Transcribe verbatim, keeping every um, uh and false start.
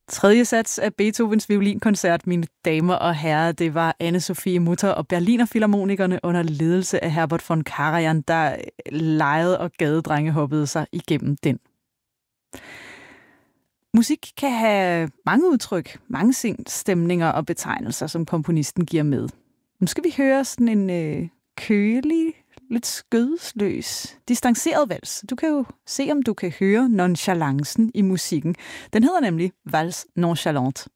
Tredje sats af Beethovens violinkoncert, mine damer og herrer, det var Anne-Sophie Mutter og Berliner Filharmonikerne under ledelse af Herbert von Karajan, der legede og gadedrengehoppede sig igennem den. Musik kan have mange udtryk, mange stemninger og betegnelser, som komponisten giver med. Nu skal vi høre sådan en øh, kølig, lidt skødesløs, distanceret vals. Du kan jo se, om du kan høre nonchalancen i musikken. Den hedder nemlig Valse Nonchalante.